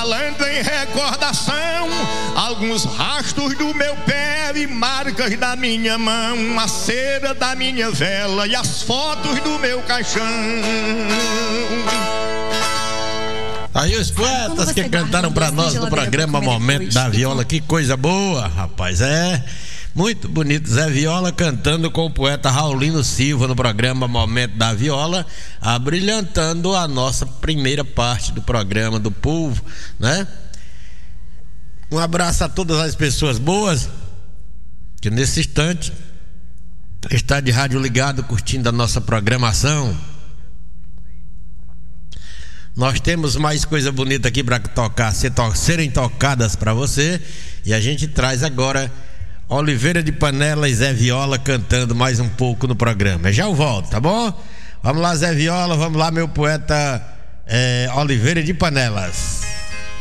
falando em recordação, alguns rastros do meu pé e marcas da minha mão, a cera da minha vela e as fotos do meu caixão. Aí os poetas que cantaram pra nós no programa Momento da Viola, que coisa boa, rapaz, muito bonito. Zé Viola cantando com o poeta Raulino Silva no programa Momento da Viola, abrilhantando a nossa primeira parte do programa do povo, né? Um abraço a todas as pessoas boas que nesse instante está de rádio ligado curtindo a nossa programação. Nós temos mais coisa bonita aqui para tocar, serem tocadas para você, e a gente traz agora Oliveira de Panelas e Zé Viola cantando mais um pouco no programa. Já eu volto, tá bom? Vamos lá, Zé Viola, vamos lá, meu poeta Oliveira de Panelas.